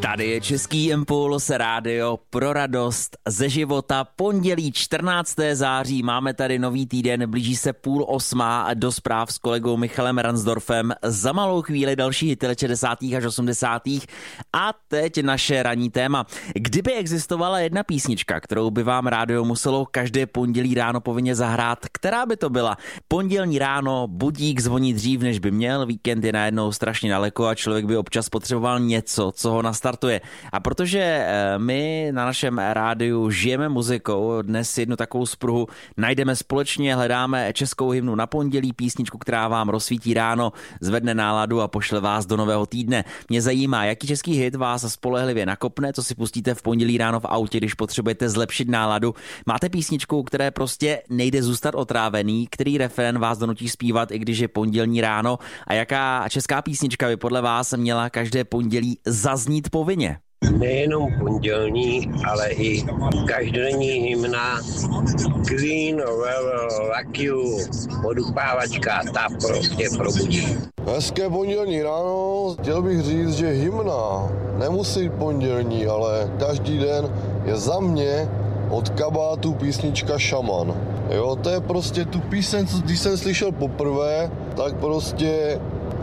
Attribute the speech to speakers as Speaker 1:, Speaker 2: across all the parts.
Speaker 1: Tady je Český impuls, rádio pro radost ze života. Pondělí 14. září, máme tady nový týden, blíží se 7:30 do zpráv s kolegou Michalem Ransdorfem. Za malou chvíli další hity 60. až 80. A teď naše ranní téma. Kdyby existovala jedna písnička, kterou by vám rádio muselo každé pondělí ráno povinně zahrát, která by to byla? Pondělní ráno, budík zvoní dřív, než by měl, víkend je najednou strašně daleko a člověk by občas potřeboval něco, co ho nastartuje. A protože my na našem rádiu žijeme muzikou, dnes jednu takovou spruhu najdeme společně, hledáme českou hymnu na pondělí, písničku, která vám rozsvítí ráno, zvedne náladu a pošle vás do nového týdne. Mě zajímá, jaký český hit vás spolehlivě nakopne, co si pustíte v pondělí ráno v autě, když potřebujete zlepšit náladu. Máte písničku, které prostě nejde zůstat otrávený, který refrén vás donutí zpívat, i když je pondělní ráno, a jaká česká písnička by podle vás měla každé pondělí zaznít povinně?
Speaker 2: Nejenom pondělní, ale i každodenní hymna Queen of Rock You, podupávačka, ta prostě probudí.
Speaker 3: Hezké pondělní ráno, chtěl bych říct, že hymna nemusí pondělní, ale každý den je za mě od Kabátu písnička Šaman. Jo, to je prostě tu píseň, když jsem slyšel poprvé, tak prostě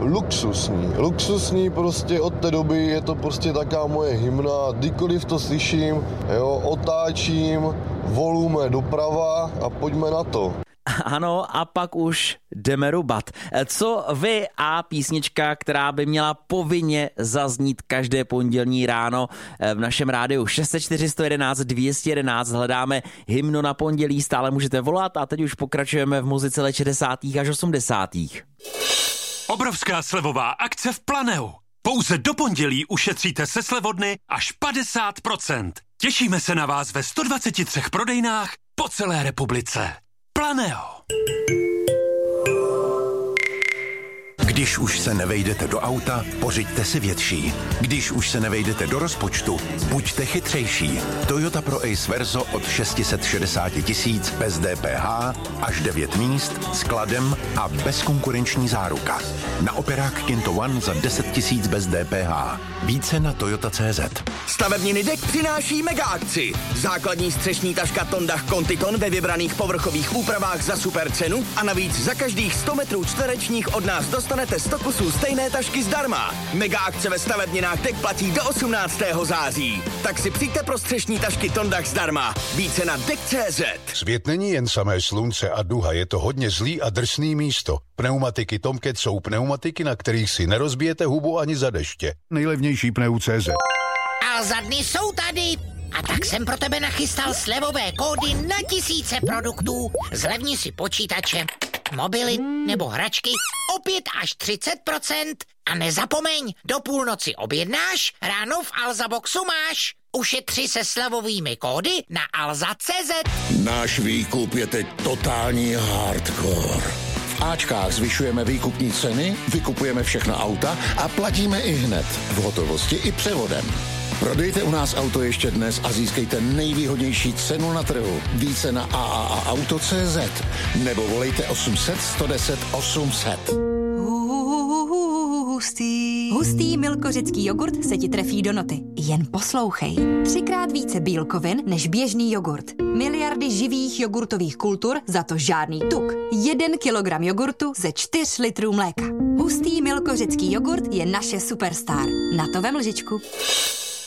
Speaker 3: luxusní prostě od té doby je to prostě taká moje hymna, kdykoliv to slyším, jo, otáčím, volume doprava a pojďme na to.
Speaker 1: Ano, a pak už jdeme rubat. Co vy a písnička, která by měla povinně zaznít každé pondělní ráno v našem rádiu 604 111 211, hledáme hymnu na pondělí, stále můžete volat a teď už pokračujeme v muzice 60. až 80.
Speaker 4: Obrovská slevová akce v Planeu. Pouze do pondělí ušetříte se slevodny až 50%. Těšíme se na vás ve 123 prodejnách po celé republice. Planeo.
Speaker 5: Když už se nevejdete do auta, pořiďte si větší. Když už se nevejdete do rozpočtu, buďte chytřejší. Toyota Pro Ace Verso od 660 000 bez DPH, až 9 míst, skladem a bezkonkurenční záruka. Na operák Kinto One za 10 000 bez DPH. Více na Toyota.cz.
Speaker 6: Stavebniny DEK přináší mega akci. Základní střešní taška Tondach Contiton ve vybraných povrchových úpravách za super cenu a navíc za každých 100 metrů čtverečních od nás dostanete 100 kusů stejné tašky zdarma. Mega akce ve stavebninách DEK platí do 18. září. Tak si přijďte pro střešní tašky Tondach zdarma. Více na DEK.cz.
Speaker 7: Svět není jen samé slunce a duha, je to hodně zlý a drsný místo. Pneumatiky Tomcat jsou pneumatiky, na kterých si nerozbijete hubu ani za deště. Nejlevnější pneu.cz.
Speaker 8: A za dny jsou tady. A tak jsem pro tebe nachystal slevové kódy na tisíce produktů. Zlevni si počítače, mobily nebo hračky o 5 až 30%. A nezapomeň, do půlnoci objednáš, ráno v Alza Boxu máš. Ušetři se slevovými kódy na alza.cz.
Speaker 9: Náš výkup je teď totální hardcore. V Ačkách zvyšujeme výkupní ceny, vykupujeme všechna auta a platíme i hned, v hotovosti i převodem. Prodejte u nás auto ještě dnes a získejte nejvýhodnější cenu na trhu. Více na AAAauto.cz nebo volejte 800 110 800.
Speaker 10: Hustý milkořický jogurt se ti trefí do noty. Jen poslouchej. 3x více bílkovin než běžný jogurt. Miliardy živých jogurtových kultur, za to žádný tuk. 1 kilogram jogurtu ze 4 litrů mléka. Hustý milkořický jogurt je naše superstar. Na to vem lžičku.